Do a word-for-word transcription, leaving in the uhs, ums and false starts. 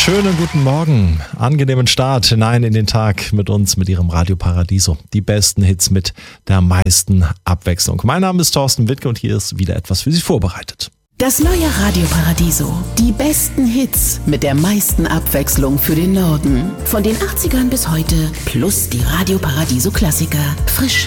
Schönen guten Morgen, angenehmen Start hinein in den Tag mit uns, mit Ihrem Radio Paradiso. Die besten Hits mit der meisten Abwechslung. Mein Name ist Thorsten Wittke und hier ist wieder etwas für Sie vorbereitet. Das neue Radio Paradiso. Die besten Hits mit der meisten Abwechslung für den Norden. Von den achtzigern bis heute plus die Radio Paradiso Klassiker. Frisch